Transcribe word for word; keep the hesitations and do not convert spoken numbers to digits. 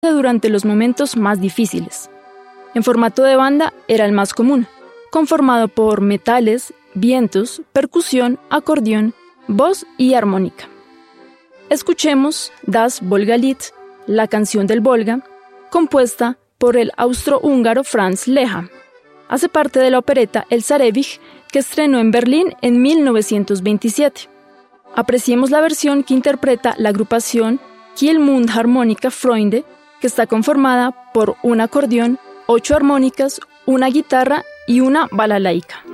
durante los momentos más difíciles. En formato de banda era el más común, conformado por metales, vientos, percusión, acordeón, voz y armónica. Escuchemos Das Volga-Lied, la canción del Volga, compuesta por el austrohúngaro Franz Leha. Hace parte de la opereta El Zarevich, que estrenó en Berlín en mil novecientos veintisiete. Apreciemos la versión que interpreta la agrupación Kiel Mundharmonika Freunde, que está conformada por un acordeón, ocho armónicas, una guitarra y una balalaika.